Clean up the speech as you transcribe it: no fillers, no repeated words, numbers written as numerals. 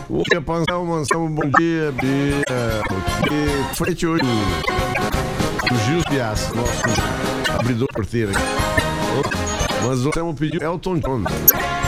O que é pensar, Mansão, bom dia, Bia. Que foi hoje o Gil Piaz, nosso abridor porteiro aqui. Mas o Samuel pediu Elton John.